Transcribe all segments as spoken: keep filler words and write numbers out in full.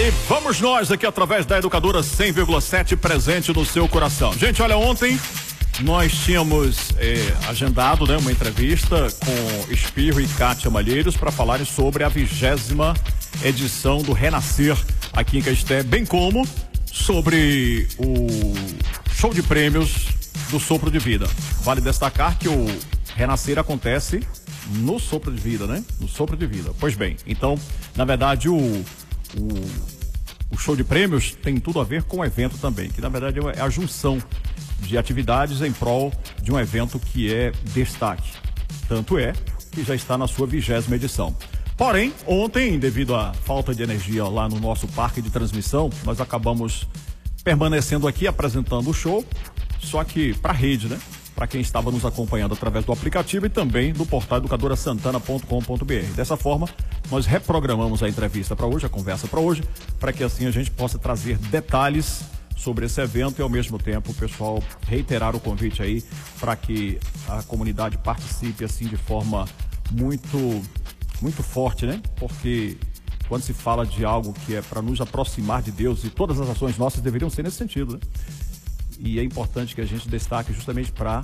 E vamos nós aqui através da Educadora cem vírgula sete presente no seu coração. Gente, olha, ontem nós tínhamos eh, agendado, né, uma entrevista com Espirro e Kátia Malheiros para falarem sobre a vigésima edição do Renascer aqui em Caeté, bem como sobre o show de prêmios do Sopro de Vida. Vale destacar que o Renascer acontece no Sopro de Vida, né? No Sopro de Vida. Pois bem, então, na verdade, o, o, o show de prêmios tem tudo a ver com o evento também, que na verdade é a junção de atividades em prol de um evento que é destaque. Tanto é que já está na sua vigésima edição. Porém, ontem, devido à falta de energia lá no nosso parque de transmissão, nós acabamos permanecendo aqui apresentando o show, só que para a rede, né? Para quem estava nos acompanhando através do aplicativo e também do portal educadora santana ponto com ponto br. Dessa forma, nós reprogramamos a entrevista para hoje, a conversa para hoje, para que assim a gente possa trazer detalhes sobre esse evento e ao mesmo tempo o pessoal reiterar o convite aí para que a comunidade participe assim de forma muito, muito forte, né? Porque quando se fala de algo que é para nos aproximar de Deus, e todas as ações nossas deveriam ser nesse sentido, né? E é importante que a gente destaque justamente para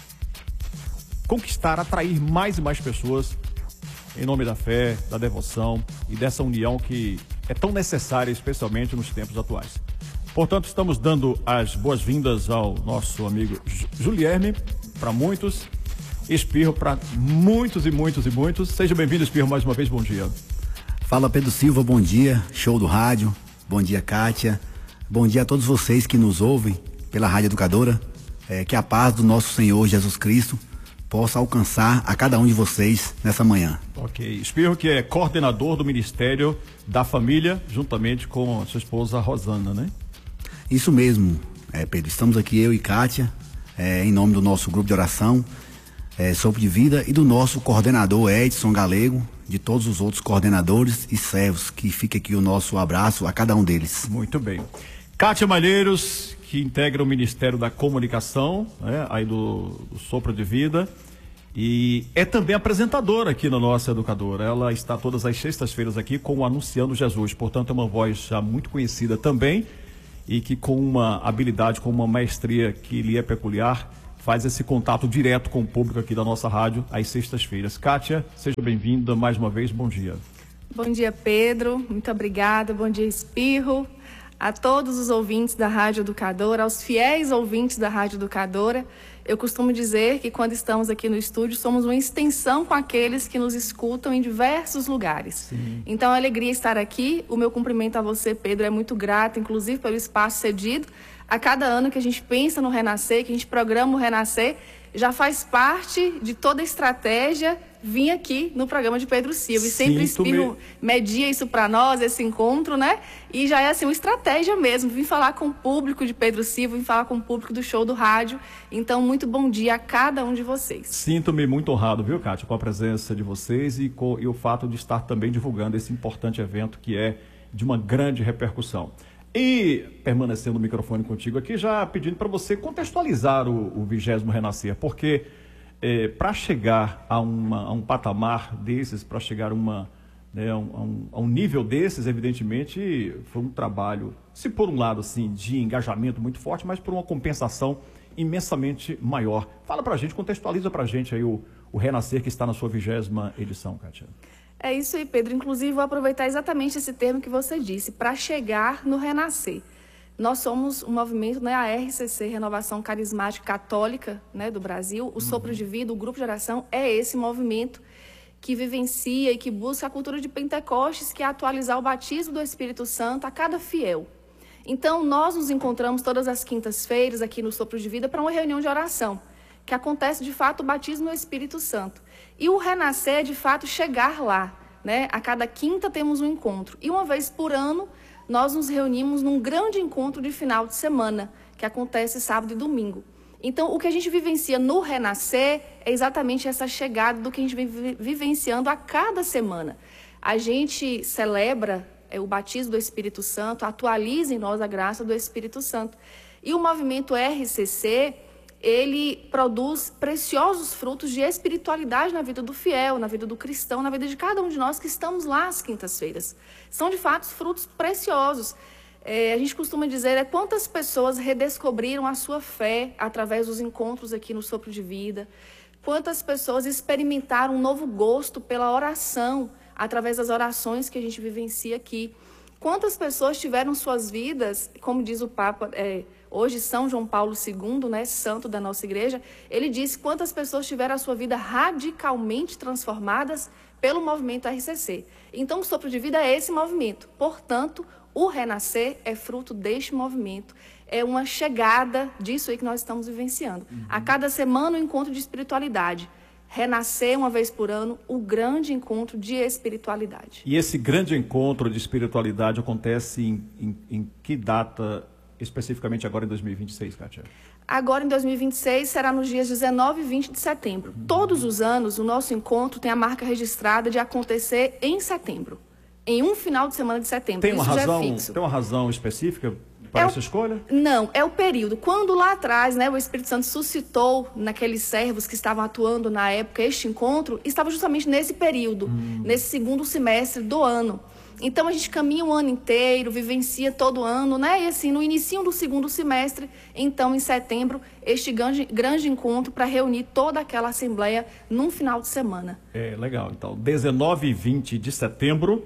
conquistar, atrair mais e mais pessoas em nome da fé, da devoção e dessa união que é tão necessária, especialmente nos tempos atuais. Portanto, estamos dando as boas-vindas ao nosso amigo Julierme, para muitos, Espirro para muitos e muitos e muitos. Seja bem-vindo, Espirro, mais uma vez, bom dia. Fala, Pedro Silva, bom dia, show do rádio, bom dia, Kátia, bom dia a todos vocês que nos ouvem pela Rádio Educadora, é, que a paz do nosso Senhor Jesus Cristo possa alcançar a cada um de vocês nessa manhã. Ok, Espirro, que é coordenador do Ministério da Família, juntamente com a sua esposa Rosana, né? Isso mesmo, é, Pedro, estamos aqui eu e Kátia, é, em nome do nosso grupo de oração, é, Sopro de Vida, e do nosso coordenador Edson Galego, de todos os outros coordenadores e servos, que fica aqui o nosso abraço a cada um deles. Muito bem. Kátia Malheiros, que integra o Ministério da Comunicação, né, aí do, do Sopro de Vida, e é também apresentadora aqui na nossa Educadora. Ela está todas as sextas-feiras aqui com o Anunciando Jesus, portanto é uma voz já muito conhecida também, e que com uma habilidade, com uma maestria que lhe é peculiar, faz esse contato direto com o público aqui da nossa rádio às sextas-feiras. Kátia, seja bem-vinda mais uma vez, bom dia. Bom dia, Pedro, muito obrigada, bom dia, Espirro, a todos os ouvintes da Rádio Educadora, aos fiéis ouvintes da Rádio Educadora. Eu costumo dizer que quando estamos aqui no estúdio, somos uma extensão com aqueles que nos escutam em diversos lugares. Sim. Então, é uma alegria estar aqui. O meu cumprimento a você, Pedro, é muito grato, inclusive pelo espaço cedido. A cada ano que a gente pensa no Renascer, que a gente programa o Renascer, já faz parte de toda a estratégia vir aqui no programa de Pedro Silva. E sempre Espirro media isso para nós, esse encontro, né? E já é assim uma estratégia mesmo, vim falar com o público de Pedro Silva, vim falar com o público do show do rádio. Então, muito bom dia a cada um de vocês. Sinto-me muito honrado, viu, Kátia, com a presença de vocês e, com, e o fato de estar também divulgando esse importante evento que é de uma grande repercussão. E, permanecendo o microfone contigo aqui, já pedindo para você contextualizar o, o vigésimo Renascer, porque é, para chegar a, uma, a um patamar desses, para chegar a, uma, né, a, um, a um nível desses, evidentemente, foi um trabalho, se por um lado, assim, de engajamento muito forte, mas por uma compensação imensamente maior. Fala para a gente, contextualiza para a gente aí o, o Renascer que está na sua vigésima edição, Kátia. É isso aí, Pedro. Inclusive, vou aproveitar exatamente esse termo que você disse, para chegar no Renascer. Nós somos um movimento, né, a R C C, Renovação Carismática Católica, né, do Brasil. O uhum. Sopro de Vida, o Grupo de Oração, é esse movimento que vivencia e que busca a cultura de Pentecostes, que é atualizar o batismo do Espírito Santo a cada fiel. Então, nós nos encontramos todas as quintas-feiras aqui no Sopro de Vida para uma reunião de oração, que acontece, de fato, o batismo no Espírito Santo. E o Renascer é, de fato, chegar lá, né? A cada quinta temos um encontro. E uma vez por ano, nós nos reunimos num grande encontro de final de semana, que acontece sábado e domingo. Então, o que a gente vivencia no Renascer é exatamente essa chegada do que a gente vem vivenciando a cada semana. A gente celebra é, o batismo do Espírito Santo, atualiza em nós a graça do Espírito Santo. E o movimento R C C ele produz preciosos frutos de espiritualidade na vida do fiel, na vida do cristão, na vida de cada um de nós que estamos lá às quintas-feiras. São, de fato, frutos preciosos. É, a gente costuma dizer é, quantas pessoas redescobriram a sua fé através dos encontros aqui no Sopro de Vida, quantas pessoas experimentaram um novo gosto pela oração, através das orações que a gente vivencia aqui. Quantas pessoas tiveram suas vidas, como diz o Papa, é, hoje São João Paulo segundo, né, santo da nossa igreja, ele disse quantas pessoas tiveram a sua vida radicalmente transformadas pelo movimento R C C. Então, o Sopro de Vida é esse movimento. Portanto, o renascer é fruto deste movimento. É uma chegada disso aí que nós estamos vivenciando. Uhum. A cada semana, um encontro de espiritualidade. Renascer uma vez por ano, o grande encontro de espiritualidade. E esse grande encontro de espiritualidade acontece em, em, em que data, especificamente agora em dois mil e vinte e seis, Kátia? Agora em dois mil e vinte e seis será nos dias dezenove e vinte de setembro. Uhum. Todos os anos o nosso encontro tem a marca registrada de acontecer em setembro. Em um final de semana de setembro. Tem uma, Isso razão, já é fixo. Tem uma razão específica para é essa o, escolha? Não, é o período. Quando lá atrás, né, o Espírito Santo suscitou naqueles servos que estavam atuando na época este encontro, estava justamente nesse período, hum. nesse segundo semestre do ano. Então a gente caminha o ano inteiro, vivencia todo ano, né? E assim, no início do segundo semestre, então em setembro, este grande, grande encontro para reunir toda aquela assembleia num final de semana. É, legal. Então, dezenove e vinte de setembro,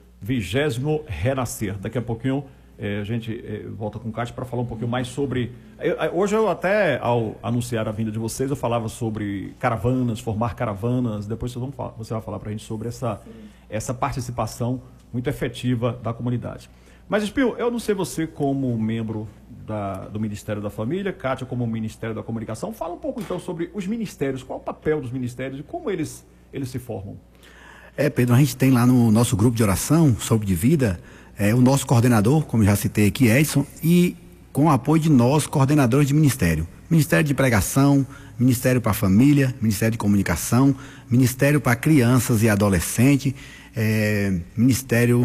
vigésimo Renascer. Daqui a pouquinho é, a gente é, volta com o Kátia para falar um pouquinho mais sobre... Eu, hoje eu até, ao anunciar a vinda de vocês, eu falava sobre caravanas, formar caravanas. Depois vocês vão falar, você vai falar para a gente sobre essa, essa participação muito efetiva da comunidade. Mas, Espio, eu não sei você como membro da, do Ministério da Família, Kátia como Ministério da Comunicação. Fala um pouco então sobre os ministérios, qual o papel dos ministérios e como eles, eles se formam. É, Pedro, a gente tem lá no nosso grupo de oração, Sopro de Vida, é, o nosso coordenador, como já citei aqui, Edson, e com o apoio de nós, coordenadores de ministério. Ministério de Pregação, Ministério para a Família, Ministério de Comunicação, Ministério para Crianças e Adolescentes, é, Ministério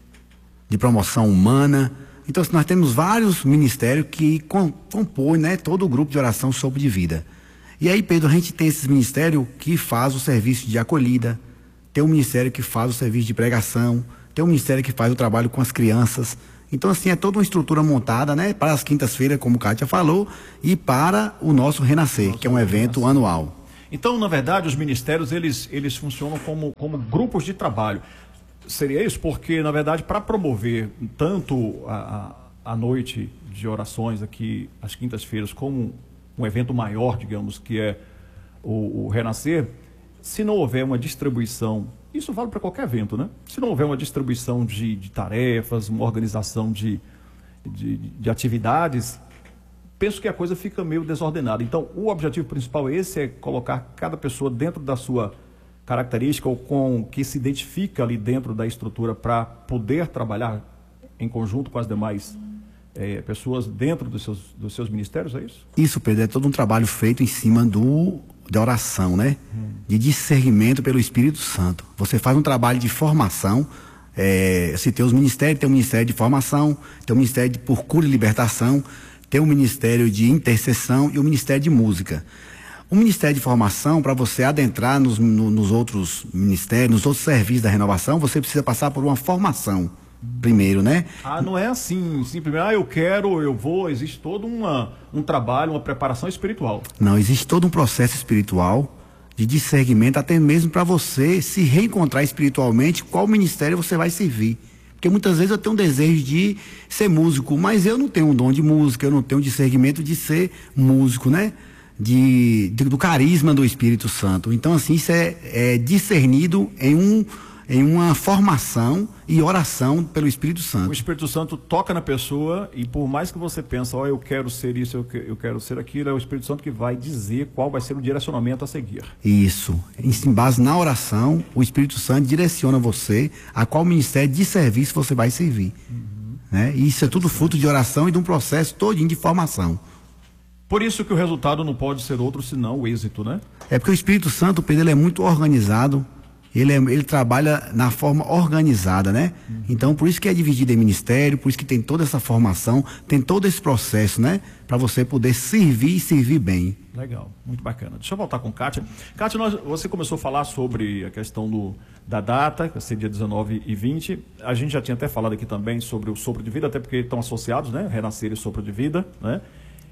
de Promoção Humana. Então, nós temos vários ministérios que compõem, né, todo o grupo de oração Sopro de Vida. E aí, Pedro, a gente tem esses ministérios que faz o serviço de acolhida, tem um ministério que faz o serviço de pregação, tem um ministério que faz o trabalho com as crianças. Então, assim, é toda uma estrutura montada, né, para as quintas-feiras, como o Kátia falou, e para o nosso Renascer, nosso que é um evento Renascer. anual. Então, na verdade, os ministérios, eles, eles funcionam como, como grupos de trabalho. Seria isso? Porque, na verdade, para promover tanto a, a, a noite de orações aqui, às quintas-feiras, como um evento maior, digamos, que é o, o Renascer, se não houver uma distribuição, isso vale para qualquer evento, né? Se não houver uma distribuição de, de tarefas, uma organização de, de, de atividades, penso que a coisa fica meio desordenada. Então, o objetivo principal é esse, é colocar cada pessoa dentro da sua característica ou com que se identifica ali dentro da estrutura para poder trabalhar em conjunto com as demais é, pessoas dentro dos seus, dos seus ministérios, é isso? Isso, Pedro, é todo um trabalho feito em cima do... de oração, né? Hum. De discernimento pelo Espírito Santo. Você faz um trabalho de formação, é, se tem os ministérios, tem o Ministério de Formação, tem o Ministério de por Cura e Libertação, tem o Ministério de Intercessão e o Ministério de Música. O Ministério de Formação, para você adentrar nos, no, nos outros ministérios, nos outros serviços da renovação, você precisa passar por uma formação primeiro, né? Ah, não é assim, simplesmente, ah, eu quero, eu vou, existe todo uma, um trabalho, uma preparação espiritual. Não, existe todo um processo espiritual de discernimento, até mesmo para você se reencontrar espiritualmente, qual ministério você vai servir. Porque muitas vezes eu tenho um desejo de ser músico, mas eu não tenho um dom de música, eu não tenho um discernimento de ser músico, né? De, de, do carisma do Espírito Santo. Então, assim, isso é, é discernido em um... em uma formação e oração pelo Espírito Santo. O Espírito Santo toca na pessoa e por mais que você pense, ó, oh, eu quero ser isso, eu, que, eu quero ser aquilo, é o Espírito Santo que vai dizer qual vai ser o direcionamento a seguir. Isso. Em base na oração, o Espírito Santo direciona você a qual ministério de serviço você vai servir. Uhum. Né? E isso é tudo fruto de oração e de um processo todinho de formação. Por isso que o resultado não pode ser outro senão o êxito, né? É porque o Espírito Santo, Pedro, ele é muito organizado. ele, é, ele trabalha na forma organizada, né? Uhum. Então, por isso que é dividido em ministério, por isso que tem toda essa formação, tem todo esse processo, né? Para você poder servir e servir bem. Legal, muito bacana. Deixa eu voltar com Kátia. Kátia, nós, você começou a falar sobre a questão do, da data, que vai ser dia dezenove e vinte. A gente já tinha até falado aqui também sobre o sopro de vida, até porque estão associados, né? Renascer e sopro de vida, né?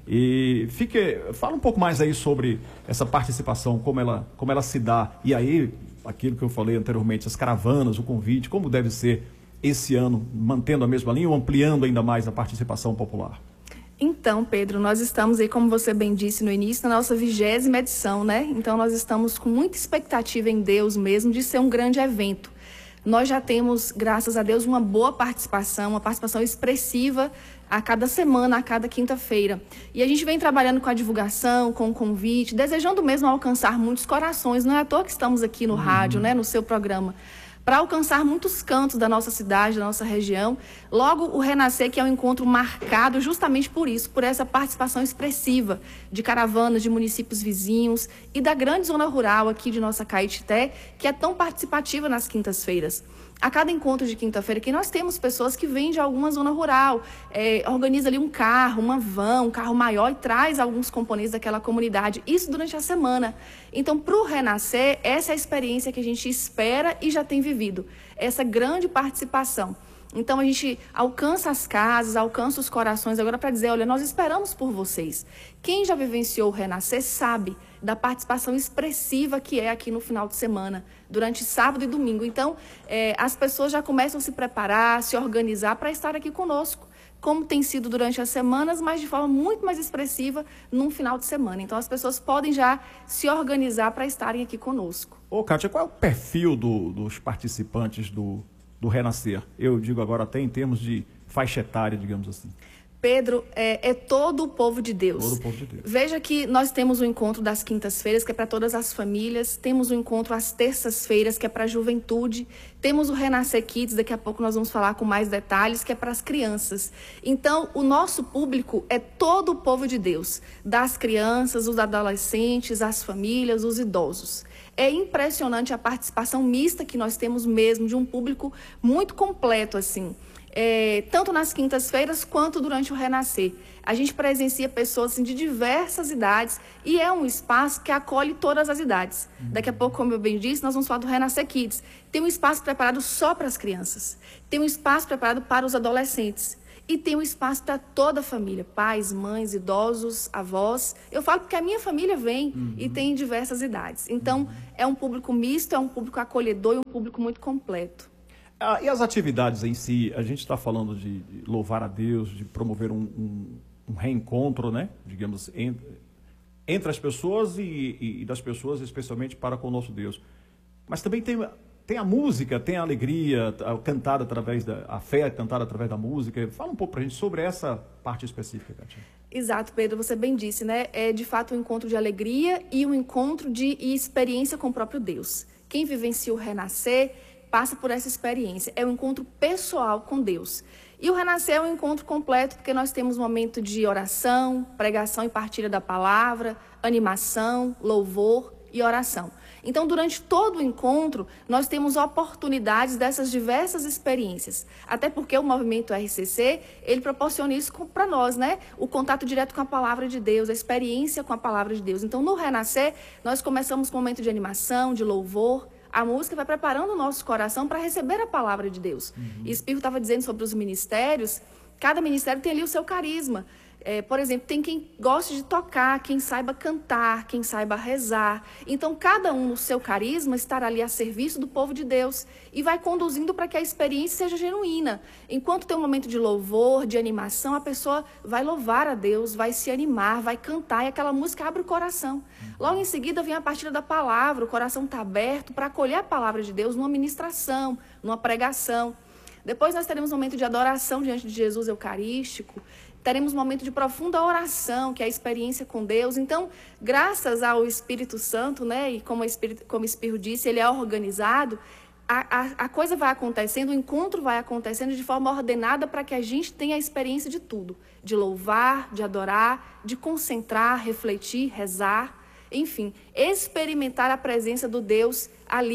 E fique, fala um pouco mais aí sobre essa participação, como ela, como ela se dá. E aí, aquilo que eu falei anteriormente, as caravanas, o convite, como deve ser esse ano, mantendo a mesma linha ou ampliando ainda mais a participação popular? Então, Pedro, nós estamos aí, como você bem disse no início, na nossa vigésima edição, né? Então, nós estamos com muita expectativa em Deus mesmo de ser um grande evento. Nós já temos, graças a Deus, uma boa participação, uma participação expressiva a cada semana, a cada quinta-feira. E a gente vem trabalhando com a divulgação, com o convite, desejando mesmo alcançar muitos corações. Não é à toa que estamos aqui no uhum. rádio, né, no seu programa, para alcançar muitos cantos da nossa cidade, da nossa região. Logo, o Renascer, que é um encontro marcado justamente por isso, por essa participação expressiva de caravanas de municípios vizinhos e da grande zona rural aqui de nossa Caetité, que é tão participativa nas quintas-feiras. A cada encontro de quinta-feira, que nós temos pessoas que vêm de alguma zona rural, é, organiza ali um carro, uma van, um carro maior e traz alguns componentes daquela comunidade. Isso durante a semana. Então, para o Renascer, essa é a experiência que a gente espera e já tem vivido. Essa grande participação. Então, a gente alcança as casas, alcança os corações agora para dizer, olha, nós esperamos por vocês. Quem já vivenciou o Renascer sabe da participação expressiva que é aqui no final de semana, durante sábado e domingo. Então, é, as pessoas já começam a se preparar, se organizar para estar aqui conosco, como tem sido durante as semanas, mas de forma muito mais expressiva num final de semana. Então, as pessoas podem já se organizar para estarem aqui conosco. Ô, Kátia, qual é o perfil do, dos participantes do, do Renascer? Eu digo agora até em termos de faixa etária, digamos assim. Pedro, é, é todo o povo de Deus. Todo o povo de Deus. Veja que nós temos o encontro das quintas-feiras, que é para todas as famílias. Temos o encontro às terças-feiras, que é para a juventude. Temos o Renascer Kids, daqui a pouco nós vamos falar com mais detalhes, que é para as crianças. Então, o nosso público é todo o povo de Deus. Das crianças, os adolescentes, as famílias, os idosos. É impressionante a participação mista que nós temos mesmo, de um público muito completo, assim. É, tanto nas quintas-feiras quanto durante o Renascer. A gente presencia pessoas assim, de diversas idades e é um espaço que acolhe todas as idades. Uhum. Daqui a pouco, como eu bem disse, nós vamos falar do Renascer Kids. Tem um espaço preparado só para as crianças, tem um espaço preparado para os adolescentes e tem um espaço para toda a família, pais, mães, idosos, avós. Eu falo porque a minha família vem uhum. e tem diversas idades. Então, uhum. é um público misto, é um público acolhedor e um público muito completo. Ah, e as atividades em si, a gente está falando de, de louvar a Deus, de promover um, um, um reencontro, né? Digamos, entre, entre as pessoas e, e, e das pessoas, especialmente para com o nosso Deus. Mas também tem, tem a música, tem a alegria a, cantada através da... a fé cantada através da música. Fala um pouco para a gente sobre essa parte específica, Kátia. Exato, Pedro, você bem disse, né? É de fato um encontro de alegria e um encontro de experiência com o próprio Deus. Quem vivencia o Renascer passa por essa experiência. É um encontro pessoal com Deus. E o Renascer é um encontro completo, porque nós temos um momento de oração, pregação e partilha da palavra, animação, louvor e oração. Então, durante todo o encontro, nós temos oportunidades dessas diversas experiências. Até porque o movimento R C C, ele proporciona isso para nós, né? O contato direto com a palavra de Deus, a experiência com a palavra de Deus. Então, no Renascer, nós começamos com um momento de animação, de louvor. A música vai preparando o nosso coração para receber a palavra de Deus. Uhum. E Espírito estava dizendo sobre os ministérios, cada ministério tem ali o seu carisma. É, por exemplo, tem quem goste de tocar, quem saiba cantar, quem saiba rezar. Então, cada um no seu carisma estará ali a serviço do povo de Deus e vai conduzindo para que a experiência seja genuína. Enquanto tem um momento de louvor, de animação, a pessoa vai louvar a Deus, vai se animar, vai cantar e aquela música abre o coração. Logo em seguida vem a partilha da palavra, o coração está aberto para acolher a palavra de Deus numa ministração, numa pregação. Depois nós teremos um momento de adoração diante de Jesus Eucarístico. Teremos um momento de profunda oração, que é a experiência com Deus. Então, graças ao Espírito Santo, né, e como o Espírito, como o Espírito disse, ele é organizado, a, a, a coisa vai acontecendo, o encontro vai acontecendo de forma ordenada para que a gente tenha a experiência de tudo. De louvar, de adorar, de concentrar, refletir, rezar, enfim, experimentar a presença do Deus ali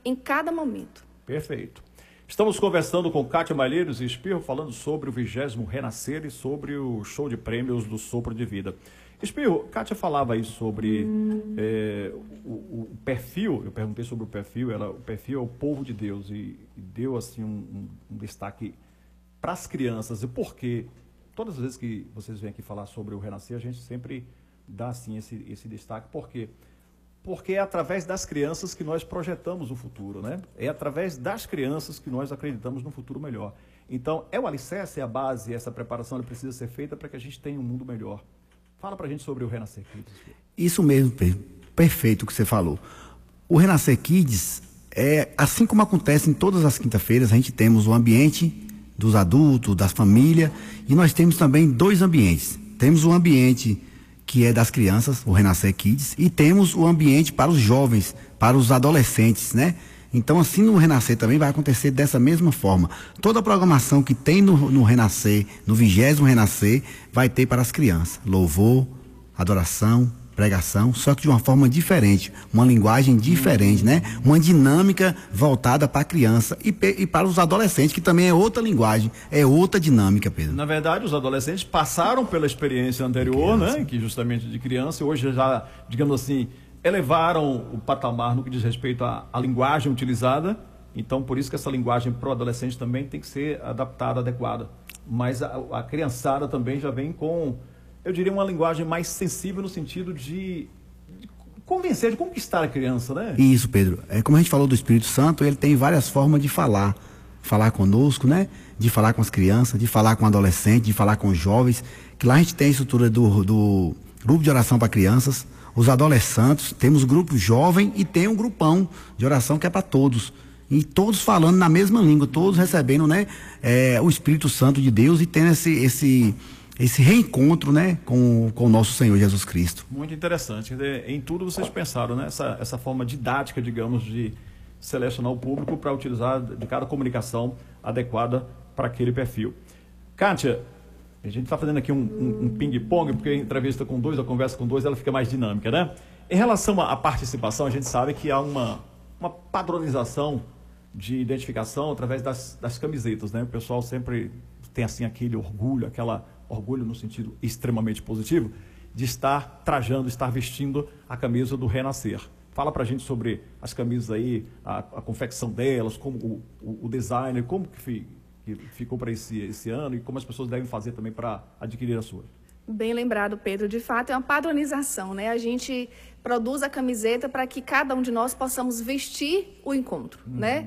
em cada momento. Perfeito. Estamos conversando com Kátia Malheiros e Espirro, falando sobre o vigésimo Renascer e sobre o show de prêmios do Sopro de Vida. Espirro, Kátia falava aí sobre hum. é, o, o perfil, eu perguntei sobre o perfil, ela, o perfil é o povo de Deus, e, e deu assim um, um destaque para as crianças. E por quê? Todas as vezes que vocês vêm aqui falar sobre o Renascer, a gente sempre dá assim esse, esse destaque. Por quê? Porque é através das crianças que nós projetamos o futuro, né? É através das crianças que nós acreditamos no futuro melhor. Então, é o alicerce, é a base, essa preparação ela precisa ser feita para que a gente tenha um mundo melhor. Fala pra gente sobre o Renascer Kids. Isso mesmo, Pedro. Perfeito o que você falou. O Renascer Kids, é, assim como acontece em todas as quinta-feiras, a gente temos o ambiente dos adultos, das famílias, e nós temos também dois ambientes. Temos o ambiente que é das crianças, o Renascer Kids, e temos o ambiente para os jovens, para os adolescentes, né? Então, assim, no Renascer também vai acontecer dessa mesma forma. Toda a programação que tem no, no Renascer, no vigésimo Renascer, vai ter para as crianças. Louvor, adoração, pregação, só que de uma forma diferente, uma linguagem diferente, né? Uma dinâmica voltada para a criança e, e para os adolescentes, que também é outra linguagem, é outra dinâmica, Pedro. Na verdade, os adolescentes passaram pela experiência anterior, né? Que justamente de criança, e hoje já, digamos assim, elevaram o patamar no que diz respeito à, à linguagem utilizada. Então, por isso que essa linguagem para o adolescente também tem que ser adaptada, adequada. Mas a, a criançada também já vem com, eu diria, uma linguagem mais sensível no sentido de, de convencer, de conquistar a criança, né? Isso, Pedro. É, como a gente falou do Espírito Santo, ele tem várias formas de falar. Falar conosco, né? De falar com as crianças, de falar com adolescentes, de falar com os jovens. Que lá a gente tem a estrutura do, do grupo de oração para crianças, os adolescentes, temos grupo jovem e tem um grupão de oração que é para todos. E todos falando na mesma língua, todos recebendo, né, é, o Espírito Santo de Deus e tendo esse, esse, esse reencontro, né, com, com o nosso Senhor Jesus Cristo. Muito interessante. Em tudo vocês pensaram, né? Essa, essa forma didática, digamos, de selecionar o público para utilizar de cada comunicação adequada para aquele perfil. Kátia, a gente está fazendo aqui um, um, um ping-pong, porque a entrevista com dois, a conversa com dois, ela fica mais dinâmica, né? Em relação à participação, a gente sabe que há uma, uma padronização de identificação através das, das camisetas, né? O pessoal sempre tem, assim, aquele orgulho, aquela orgulho no sentido extremamente positivo, de estar trajando, estar vestindo a camisa do Renascer. Fala pra gente sobre as camisas aí, a, a confecção delas, como o, o, o design, como que fica. Que ficou para esse, esse ano e como as pessoas devem fazer também para adquirir a sua. Bem lembrado, Pedro. De fato, é uma padronização, né? A gente produz a camiseta para que cada um de nós possamos vestir o encontro, uhum. né?